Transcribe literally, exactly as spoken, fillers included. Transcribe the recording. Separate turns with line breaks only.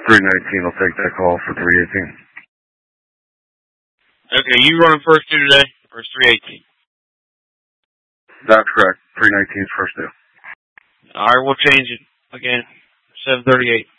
three nineteen will take that call for three eighteen.
Okay, you running first two today, or is three eighteen?
That's correct. three nineteen is first due.
All right, we'll change it again. seven thirty-eight.